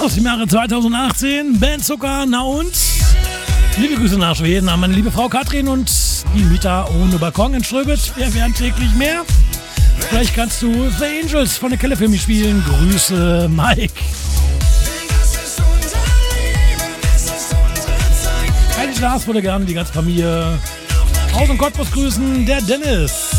aus dem Jahre 2018. Band Zucker, na und? Liebe Grüße nach Schweden an meine liebe Frau Katrin und die Mieter ohne Balkon in Ströbitz. Wir werden täglich mehr. Vielleicht kannst du The Angels von der Kelle für mich spielen. Grüße, Mike. Heidi Lars würde gerne die ganze Familie aus dem Cottbus grüßen. Der Dennis.